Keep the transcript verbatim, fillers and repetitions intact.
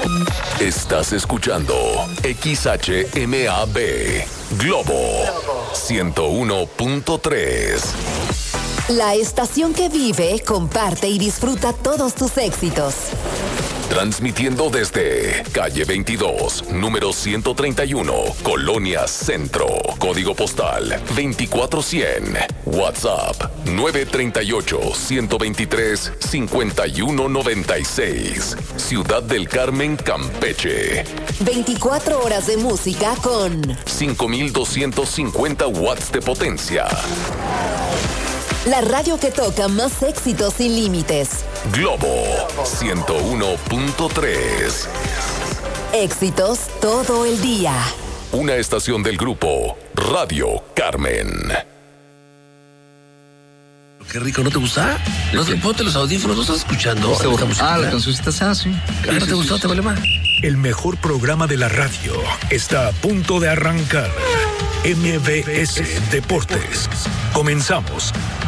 Estás escuchando X H M A B Globo ciento uno punto tres. La estación que vive, comparte y disfruta todos tus éxitos. Transmitiendo desde calle veintidós, número ciento treinta y uno, Colonia Centro, código postal veinticuatro cien, WhatsApp nueve tres ocho, uno dos tres, cinco uno nueve seis, Ciudad del Carmen, Campeche. veinticuatro horas de música con cinco mil doscientos cincuenta watts de potencia. La radio que toca más éxitos sin límites. Globo ciento uno punto tres. Éxitos todo el día. Una estación del grupo Radio Carmen. Qué rico, ¿no te gusta? No te ponte los audífonos, ¿no estás escuchando? Ah, la cancioncita está así. ¿No te gustó? ¿Te vale más? El mejor programa de la radio está a punto de arrancar. M V S Deportes. Comenzamos.